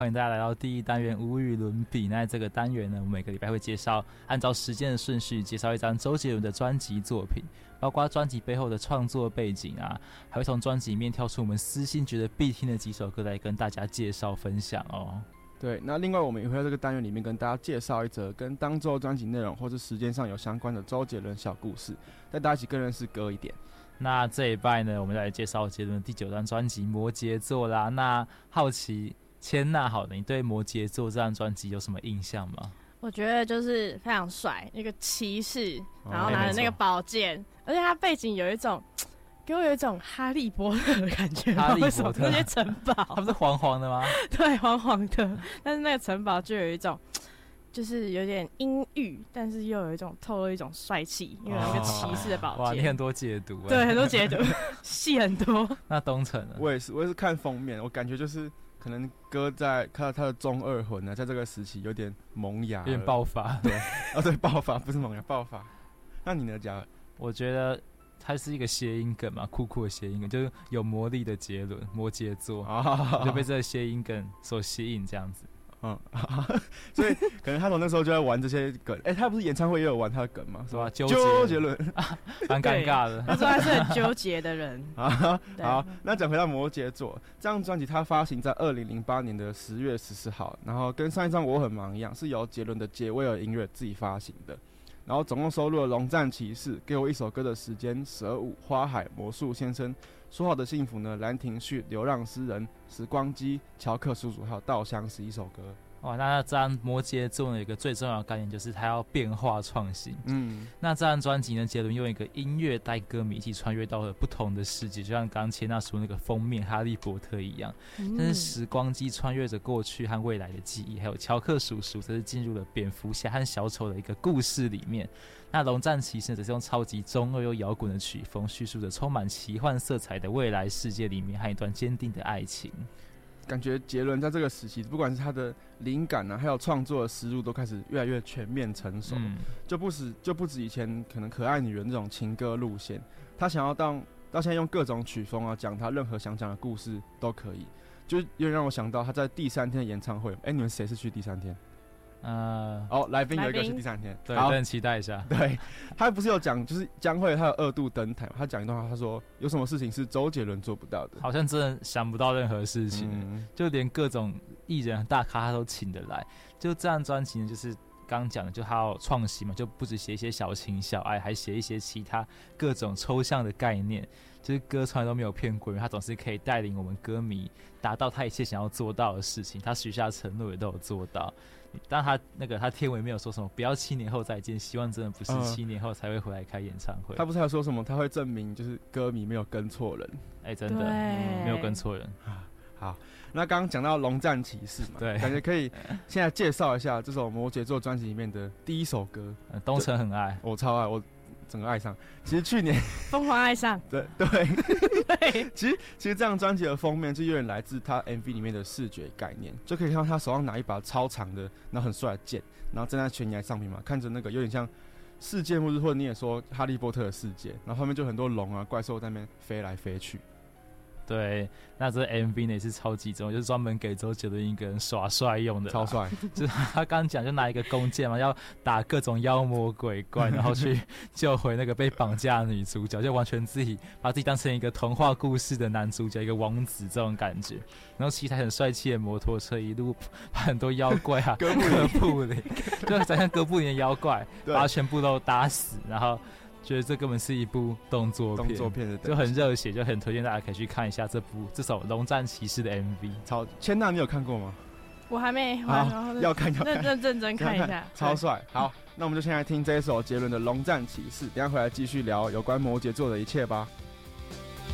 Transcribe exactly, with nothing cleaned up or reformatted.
欢迎大家来到第一单元无与伦比。那在这个单元呢，我们每个礼拜会介绍，按照时间的顺序介绍一张周杰伦的专辑作品，包括专辑背后的创作背景啊，还会从专辑里面挑出我们私心觉得必听的几首歌来跟大家介绍分享哦。 对，那另外我们也会在这个单元里面跟大家介绍一则跟当周专辑内容或是时间上有相关的周杰伦小故事，带大家一起更认识歌一点。 那这一拜呢，我们来介绍杰伦的第九张专辑《摩羯座》啦。那好奇千娜，好的，你对《摩羯座》这张专辑有什么印象吗？ 我觉得就是非常帅，那个骑士，然后拿着那个宝剑，哦，而且他背景有一种给我有一种哈利波特的感觉。 哈利波特那些城堡， 它不是黄黄的吗？ 对，黄黄的，但是那个城堡就有一种就是有点阴郁，但是又有一种透露一种帅气，因为有一个骑士的宝剑。 哇，你很多解读， 对，很多解读，戏很多。 那东城呢？ 我也是，我也是看封面，我感觉就是可能歌在看到他的中二魂呢，在这个时期有点萌芽，有点爆发。 对，哦对，爆发不是萌芽，爆发。那你呢，讲？ 我觉得它是一个谐音梗嘛，酷酷的谐音梗，就是有魔力的杰伦，摩羯座，哦，就被这个谐音梗所吸引，这样子。 嗯，所以可能他从那时候就在玩这些梗。哎，欸，他不是演唱会也有玩他的梗吗？ 是吧？ 周杰伦， 蛮尴尬的。 他说他是很纠结的人啊。好，那讲回到摩羯座这张专辑，它发行在二零零八年的十月十四号，然后跟上一张我很忙一样，是由杰伦的杰威尔音乐自己发行的。然后总共收录了《龙战骑士》、给我一首歌的时间、蛇舞、花海、魔术先生、说好的幸福呢、兰亭序、流浪诗人、时光机、乔克叔叔还有稻香十一首歌。哇， 那这张摩羯座有一个最重要的概念，就是它要变化创新。 嗯， 那这张专辑呢，杰伦用一个音乐带歌迷一起穿越到了不同的世界，就像刚刚切娜说那个封面哈利波特一样。嗯，但是时光机穿越着过去和未来的记忆，还有乔克叔叔则是进入了蝙蝠侠和小丑的一个故事里面。那龙战骑士则是用超级中二又摇滚的曲风，叙述着充满奇幻色彩的未来世界里面和一段坚定的爱情。 感觉杰伦在这个时期，不管是他的灵感啊，还有创作的思路，都开始越来越全面成熟。嗯，就不止就不止以前可能可爱女人这种情歌路线，他想要到到现在用各种曲风啊，讲他任何想讲的故事都可以。就有点让我想到他在第三天的演唱会。哎，欸，你们谁是去第三天？呃，哦，来宾有一个是第三天， 对，很期待一下。 对，他不是有讲，就是江蕙他有二度登台，他讲一段话，他说有什么事情是周杰伦做不到的？ 好像真的想不到任何事情，嗯，就连各种艺人大咖他都请得来。就这张专辑呢，就是刚刚讲的，就他有创新嘛，就不只写一些小情小爱，还写一些其他各种抽象的概念。就是歌从来都没有骗过人，他总是可以带领我们歌迷达到他一切想要做到的事情，他许下的承诺也都有做到。但他那个他天维没有说什么不要七年后再见，希望真的不是七年后才会回来开演唱会。 他不是还说什么他会证明就是歌迷没有跟错人？ 哎，欸，真的，嗯，没有跟错人。 好，那刚刚讲到龙战骑士嘛，对，感觉可以现在介绍一下这首摩羯座专辑里面的第一首歌。 嗯，东城很爱， 我超爱，我整个爱上。其实去年疯狂爱上， 对对对，其实其实这张专辑的封面就有点来自他 M V 里面的视觉概念，就可以看到他手上拿一把超长的，然后很帅的剑，然后站在悬崖上面嘛，看着那个有点像世界末日，或者你也说哈利波特的世界，然后后面就很多龙啊怪兽在那边飞来飞去。 对，那这 M V 呢也是超级重要，就是专门给周杰伦一个人耍帅用的， 超帅。 就是他刚刚讲，就拿一个弓箭嘛，要打各种妖魔鬼怪，然后去救回那个被绑架的女主角，就完全自己把自己当成一个童话故事的男主角，一个王子这种感觉。然后骑台很帅气的摩托车，一路把很多妖怪啊，哥布林，就展现哥布林的妖怪，把他全部都打死，然后觉得这根本是一部动作片， 动作片的就很热血，就很推荐大家可以去看一下这部这首《龙战骑士》的 M V。 超，千娜你有看过吗？ 我还没， 好，要看要看， 认认认真看一下， 超帅。好，那我们就先来听这一首杰伦的《龙战骑士》，等一下回来继续聊有关摩羯座的一切吧。